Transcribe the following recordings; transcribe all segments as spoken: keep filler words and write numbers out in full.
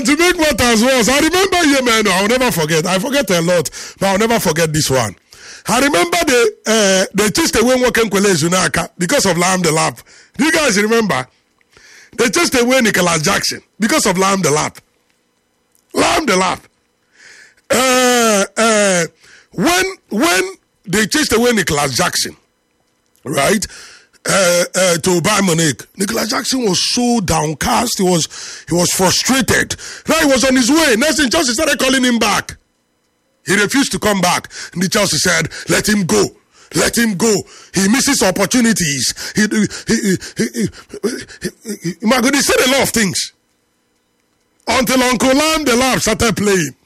And to make matters worse, I remember here, man, I'll never forget. I forget a lot, but I'll never forget this one. I remember they uh, they chased away Nwakenkwele Zunaka because of Lam the Lap. Do you guys remember? They chased away Nicholas Jackson because of Lam the Lap. Lam the Lap. Uh, uh, when when they chased away Nicholas Jackson, right, uh, uh, to Bayern Munich, Nicholas Jackson was so downcast. He was he was frustrated. Now he was on his way. Next thing, Chelsea started calling him back. He refused to come back. And the Chelsea said, let him go. Let him go. He misses opportunities. He, he, he, he, he, he, he, my God, he said a lot of things. Until Uncle Lam the Lab started playing.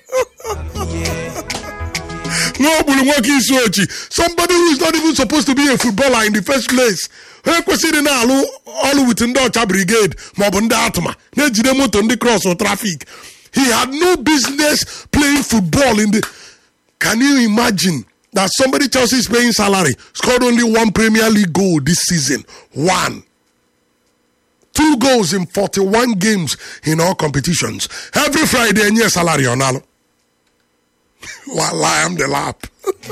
Somebody who is not even supposed to be a footballer in the first place. All with the brigade, cross or traffic. He had no business playing football in the. Can you imagine that somebody Chelsea is paying salary, scored only one Premier League goal this season? One. Two goals in forty-one games in all competitions. Every Friday, and your salary on all. While I am the lap.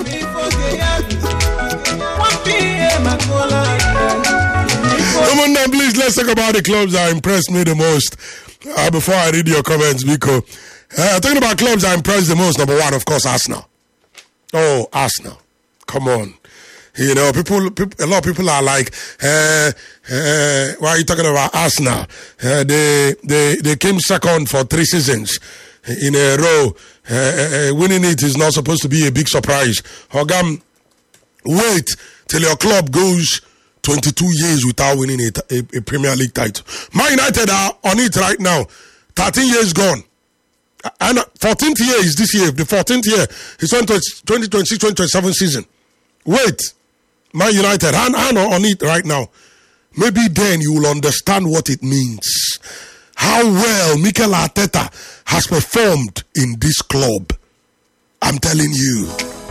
Come on now, please, let's talk about the clubs that impressed me the most. Uh, before I read your comments, Biko. Uh, talking about clubs that impressed the most, number one, of course, Arsenal. Oh, Arsenal. Come on. You know, people, people a lot of people are like, uh, uh, why are you talking about Arsenal? Uh, they, they, they came second for three seasons in a row. Uh, uh, winning it is not supposed to be a big surprise. Hogam, wait till your club goes twenty-two years without winning a, a, a Premier League title. Man United are on it right now. thirteen years gone. And fourteenth year is this year. The fourteenth year is twenty twenty-six twenty twenty-seven season. Wait. Man United are on it right now. Maybe then you will understand what it means. How well Mikel Arteta has performed in this club. I'm telling you.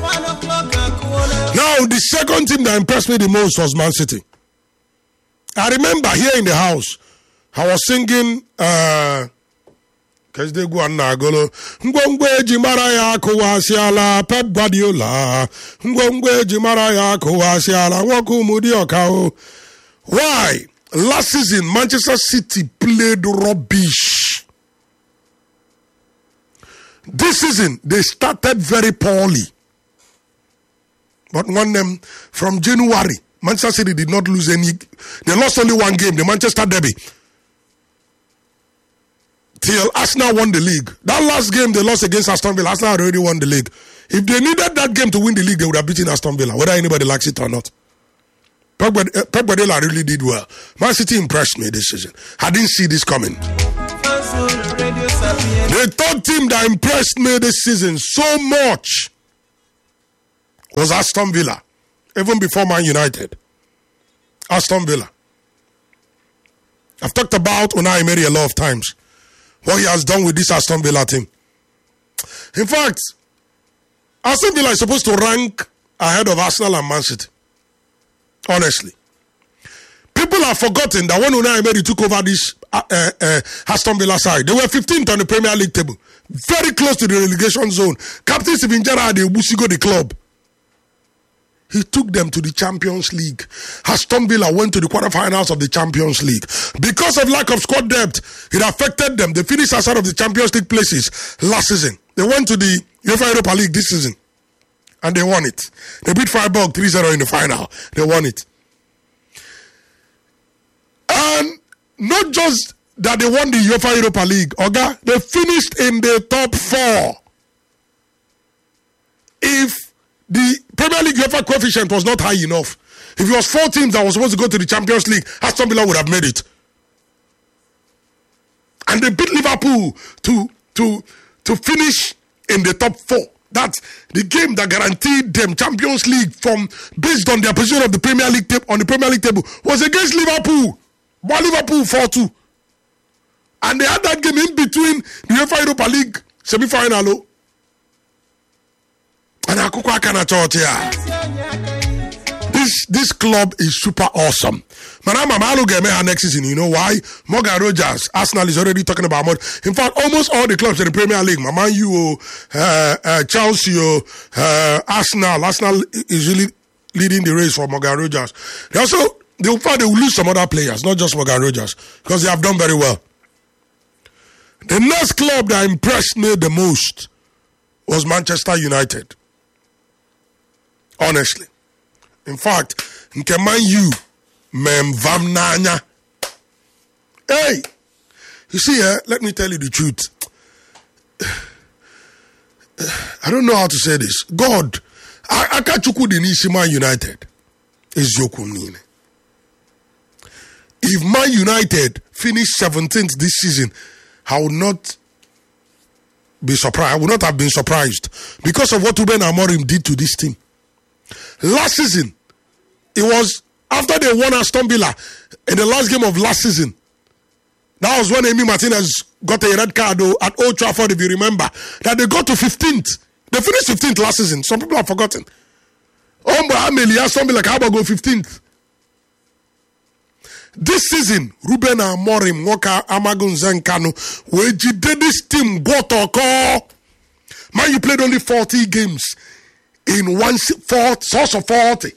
Now, the second team that impressed me the most was Man City. I remember here in the house, I was singing, uh, because they go on Nagolo, Ngwongwe Jimaraya Kowasiala, Pep Guardiola, Ngwongwe Jimaraya Kowasiala, Waku Mudiokao. Why? Last season, Manchester City played rubbish. This season, they started very poorly. But won them from January. Manchester City did not lose any. They lost only one game, the Manchester Derby. Till Arsenal won the league. That last game they lost against Aston Villa, Arsenal had already won the league. If they needed that game to win the league, they would have beaten Aston Villa, whether anybody likes it or not. Pep Guardiola really did well. Man City impressed me this season. I didn't see this coming. The third team that impressed me this season so much was Aston Villa, even before Man United. Aston Villa. I've talked about Unai Emery a lot of times. What he has done with this Aston Villa team. In fact, Aston Villa is supposed to rank ahead of Arsenal and Man City. Honestly. People have forgotten that when Unai Emery took over this uh, uh, uh, Aston Villa side, they were fifteenth on the Premier League table. Very close to the relegation zone. Captain Steven Gerrard, they Busigo the club. He took them to the Champions League. Aston Villa went to the quarterfinals of the Champions League. Because of lack of squad depth, it affected them. They finished outside of the Champions League places last season. They went to the UEFA Europa League this season. And they won it. They beat Freiburg three zero in the final. They won it. And not just that they won the UEFA Europa League, Oga, they finished in the top four. If the Premier League UEFA coefficient was not high enough, if it was four teams that were supposed to go to the Champions League, Aston Villa would have made it. And they beat Liverpool to, to, to finish in the top four. That's the game that guaranteed them Champions League from based on their position of the Premier League table on the Premier League table was against Liverpool. But Liverpool four two. And they had that game in between the UEFA Europa League semi-final. And Akukwa Kana Church here. This this this club is super awesome. Man, I'm a game next season. You know why? Morgan Rogers, Arsenal is already talking about more. In fact, almost all the clubs in the Premier League, Man U, uh, uh, Chelsea, uh, Arsenal, Arsenal is really leading the race for Morgan Rogers. They also, they will find they will lose some other players, not just Morgan Rogers, because they have done very well. The next club that impressed me the most was Manchester United. Honestly. In fact, nke Man U, mem vam nanya. Hey, you see, eh, let me tell you the truth. I don't know how to say this. God, aka chukwu di n'isi Man United. Eziokwu niile. If Man United finish seventeenth this season, I would not be surprised. I would not have been surprised because of what Ruben Amorim did to this team. Last season, it was after they won Aston Villa in the last game of last season. That was when Emi Martinez got a red card at Old Trafford, if you remember. That they got to fifteenth. They finished fifteenth last season. Some people have forgotten. Oh, but Amelie, Aston Villa, how about go fifteenth? This season, Ruben Amorim, Waka Amagun Zenkano, where did this team got a call? Man, you played only forty games in one fourth, source of forty.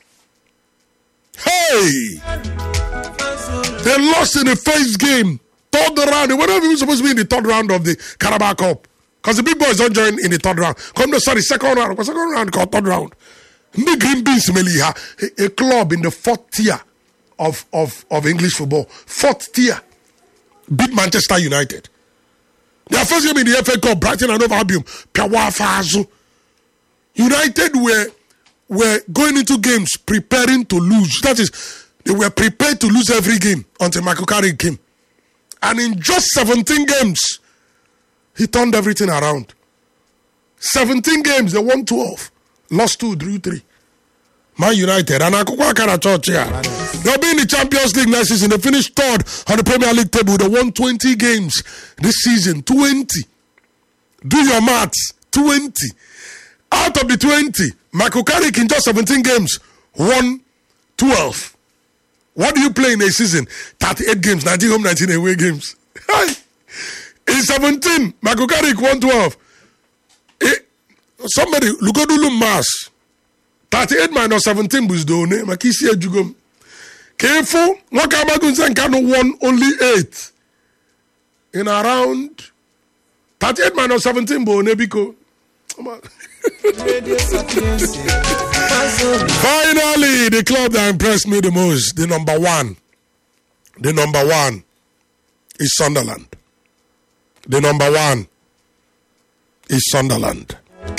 Hey! They lost in the first game, third round. They weren't even supposed to be in the third round of the Carabao Cup. Because the big boys don't join in the third round. Come to sorry, second round. Second round called third round. The Green Beans, a, a club in the fourth tier of, of, of English football. Fourth tier. Beat Manchester United. Their first game in the F A Cup, Brighton and Hove Albion. Piawafazu. United were, were going into games preparing to lose. That is, they were prepared to lose every game until Michael Carrick came. And in just seventeen games, he turned everything around. seventeen games, they won twelve. Lost two, drew three. Man United. And Akukwa Kana Church here. They'll be in the Champions League next season. They finished third on the Premier League table. They won twenty games this season. twenty. Do your maths. twenty. Out of the twenty, Michael Carrick in just seventeen games won twelve. What do you play in a season? thirty-eight games, nineteen home, nineteen away games. In seventeen, Michael Carrick won twelve. It, somebody, Lukodulu Mas. thirty-eight minus seventeen was the name. Makisi Ejugum. Careful, Wakamagun Zenkano won only eight. In around thirty-eight minus seventeen, Bonebiko. Come on. Finally, the club that impressed me the most, the number one, the number one is Sunderland. The number one is Sunderland.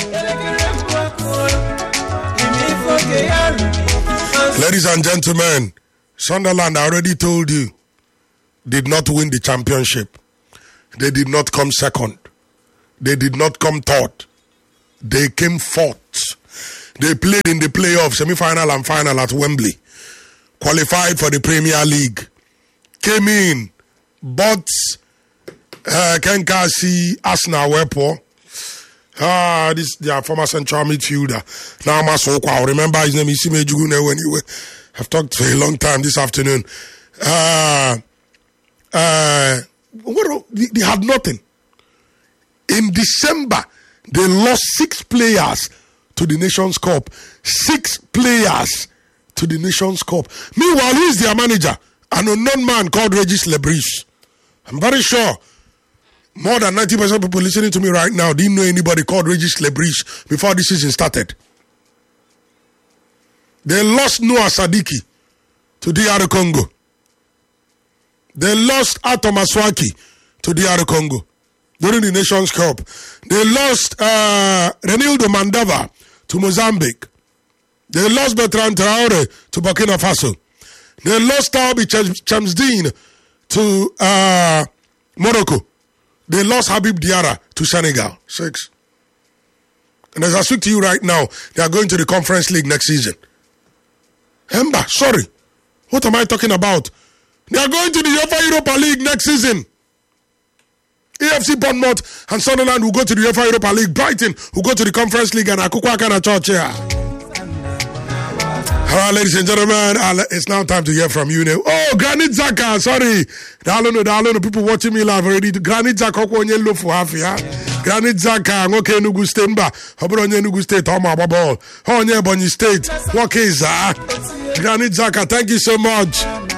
Ladies and gentlemen, Sunderland, I already told you, did not win the championship. They did not come second. They did not come third. They came fourth. They played in the playoffs, semi-final and final at Wembley. Qualified for the Premier League. Came in, but uh, Kenkasi Arsenal were poor. Ah, this their former central midfielder. Now Masoko, I remember his name is Isime Jugune when you were. I've talked for a long time this afternoon. Uh, uh, what, they had nothing. In December, they lost six players to the Nations Cup. Six players to the Nations Cup. Meanwhile, who is their manager? An unknown man called Regis Lebris. I'm very sure more than ninety percent of people listening to me right now didn't know anybody called Regis Lebris before the season started. They lost Noah Sadiki to D R Congo. They lost Atom Aswaki to D R Congo during the Nations Cup. They lost uh, Renildo Mandava to Mozambique. They lost Bertrand Traore to Burkina Faso. They lost Taubi Chamsdeen to uh, Morocco. They lost Habib Diarra to Senegal. Six. And as I speak to you right now, they are going to the Conference League next season. Emba, sorry. What am I talking about? They are going to the UEFA Europa League next season. A F C Bournemouth and Sunderland will go to the UEFA Europa League. Brighton will go to the Conference League and Akukwa Kana Church here. All right, ladies and gentlemen, uh, it's now time to hear from you now. Oh, Granit Xhaka, sorry. Dalono, Dalono, people watching me live already. Granit Xhaka, ko onye lofu half ya. Granit Xhaka, ngoke Enugu State mba. Hobro onye Enugu State, homa ball. Onye Ebonyi State, what is that? Granit Xhaka, thank you so much.